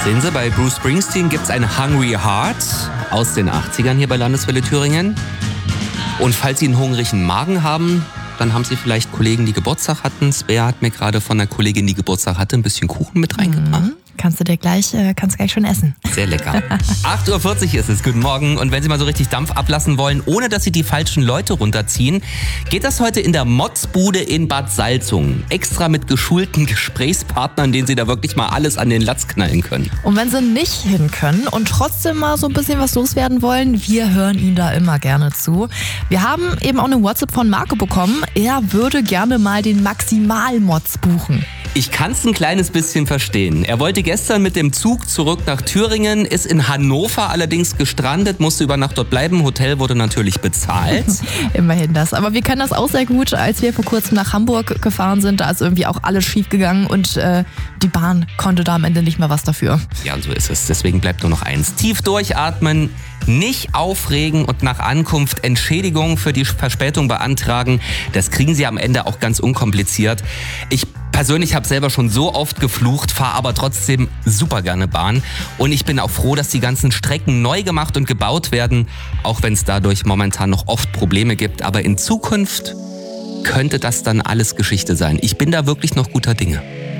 Sehen Sie, bei Bruce Springsteen gibt es ein Hungry Heart aus den 80ern hier bei Landeswelle Thüringen. Und falls Sie einen hungrigen Magen haben, dann haben Sie vielleicht Kollegen, die Geburtstag hatten. Svea hat mir gerade von einer Kollegin, die Geburtstag hatte, ein bisschen Kuchen mit reingebracht. Kannst du gleich schon essen. Sehr lecker. 8.40 Uhr ist es, guten Morgen. Und wenn Sie mal so richtig Dampf ablassen wollen, ohne dass Sie die falschen Leute runterziehen, geht das heute in der Motzbude in Bad Salzungen. Extra mit geschulten Gesprächspartnern, denen Sie da wirklich mal alles an den Latz knallen können. Und wenn Sie nicht hin können und trotzdem mal so ein bisschen was loswerden wollen, wir hören Ihnen da immer gerne zu. Wir haben eben auch eine WhatsApp von Marco bekommen. Er würde gerne mal den Maximalmotz buchen. Ich kann es ein kleines bisschen verstehen. Er wollte gestern mit dem Zug zurück nach Thüringen, ist in Hannover allerdings gestrandet, musste über Nacht dort bleiben. Hotel wurde natürlich bezahlt. Immerhin das. Aber wir kennen das auch sehr gut. Als wir vor kurzem nach Hamburg gefahren sind, da ist irgendwie auch alles schief gegangen und die Bahn konnte da am Ende nicht mehr was dafür. Ja, so ist es. Deswegen bleibt nur noch eins. Tief durchatmen, nicht aufregen und nach Ankunft Entschädigung für die Verspätung beantragen. Das kriegen Sie am Ende auch ganz unkompliziert. Ich persönlich habe selber schon so oft geflucht, fahre aber trotzdem super gerne Bahn. Und ich bin auch froh, dass die ganzen Strecken neu gemacht und gebaut werden, auch wenn es dadurch momentan noch oft Probleme gibt. Aber in Zukunft könnte das dann alles Geschichte sein. Ich bin da wirklich noch guter Dinge.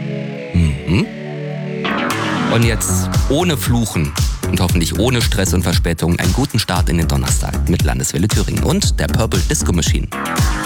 Und jetzt ohne Fluchen und hoffentlich ohne Stress und Verspätung einen guten Start in den Donnerstag mit Landeswelle Thüringen und der Purple Disco Machine.